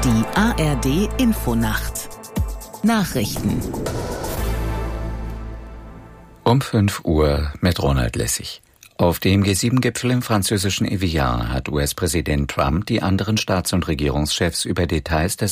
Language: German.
Die ARD Infonacht Nachrichten Um 5 Uhr mit Ronald Lessig. Auf dem G7-Gipfel im französischen Evian hat US-Präsident Trump die anderen Staats- und Regierungschefs über Details des